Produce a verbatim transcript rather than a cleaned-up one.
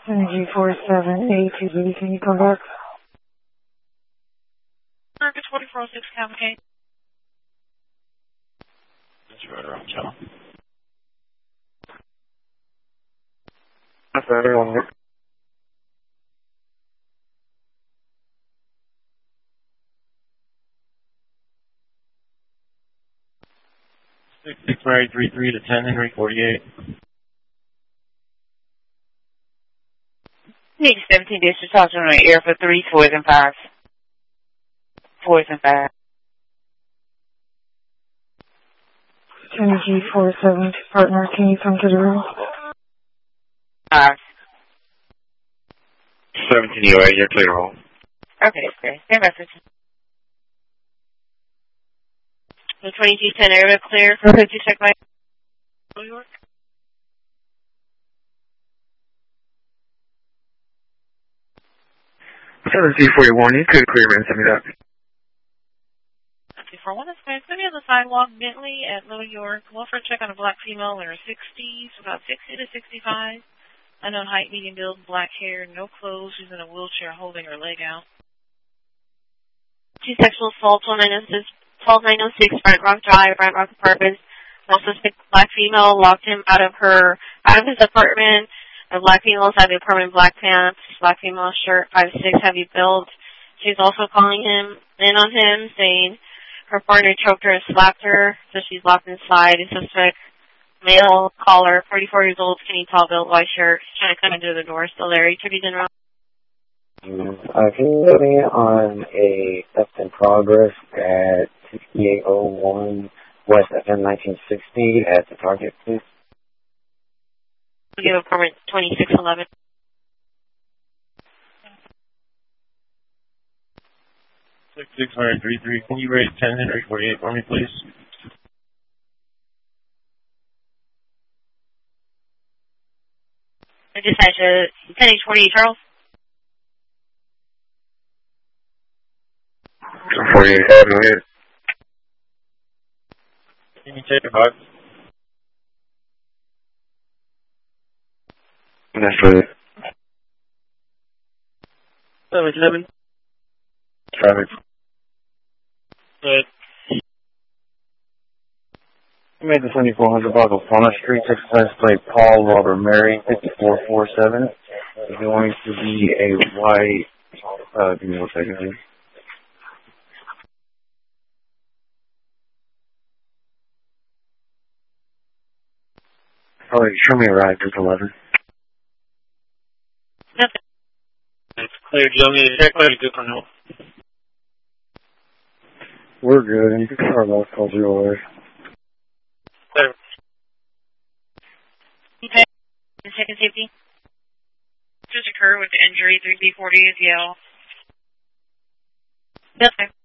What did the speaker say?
Energy four seven A two B, can you come back? America twenty-four oh six, Cavalcade. That's right around town. That's right around here. six six Mary three three to ten Henry forty-eight. Need seventeen days to talk to on the air for three fours and fives. Fours and fives. Energy four seven, partner, can you come to the room? Fives. seventeen U A, you're clear to roll. Okay, that's great. Stand by for the twenty-two ten area clear for fifty check by New York. seventeen forty-one, you could clear man, send me that. For one, it's going to be on the sidewalk, Bentley at New York. Welfare check on a black female in her sixties, about sixty to sixty-five. Unknown height, medium build, black hair, no clothes. She's in a wheelchair holding her leg out. Two sexual assaults, one twelve nine oh six, Brent Rock Drive, Brent Rock Apartments. Also, black female locked him out of her, out of his apartment. The black female inside the apartment, black pants, black female shirt, five six, heavy build. She's also calling him in on him, saying her partner choked her and slapped her, so she's locked inside. A suspect, male caller, forty-four years old, skinny, tall built, white shirt, trying to come into the door. Still there. Attorney General. Uh, can you put me on a theft in progress at sixty-eight oh one West F M nineteen sixty at the target, please? We give a permit twenty-six eleven. six six Mary three three, can you rate ten Henry forty-eight for me, please? I just had to ten H forty-eight, Charles. forty-eight, go ahead. Can you take a box? That's right. seven seven. Traffic. Good. You made the twenty-four hundred block of Fauna Street, Texas license plate Paul Robert Mary, fifty-four forty-seven. It's going to be a white, uh, give me one second here. Oh, show me a ride, just eleven. Nothing. It's clear. Do you want me to check what you do for now? We're good, and you can start off calls your way. Clear. Okay. Second safety. Just occur with injury, three B forty is Yale. Nothing.